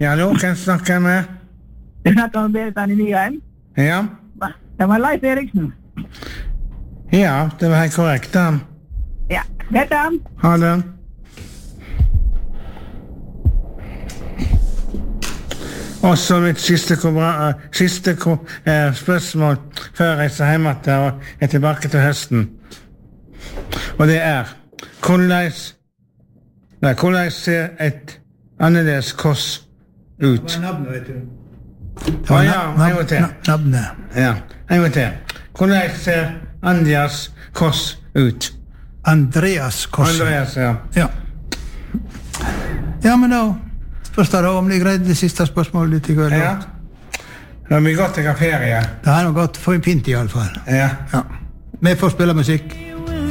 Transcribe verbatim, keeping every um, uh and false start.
Ja, hallo, hvem snakker jeg med? Du snakker om Berit i Nyheim? Ja. Det var Leif Eriksen. Ja, det var helt korrekt da. Ja, dette han. Ha det. Og så mitt siste, kobra, siste eh, spørsmål før jeg reiser hjemme til og er tilbake til høsten. Og det er, hvordan, nei, hvordan ser et annerledes kors ut? Det var navnet, vet du. Å ja, en gang til. Navnet. Ja, en gang til. Hvordan ser Andreas kors ut? Andreas kors. Andreas, ja. Ja. Ja, men da spørs det da om de greide det siste spørsmålet litt i går. Ja. Det har vi gått til ferie. Det har nok gått for en pint i alle fall. Ja. Ja. Vi får spille musikk.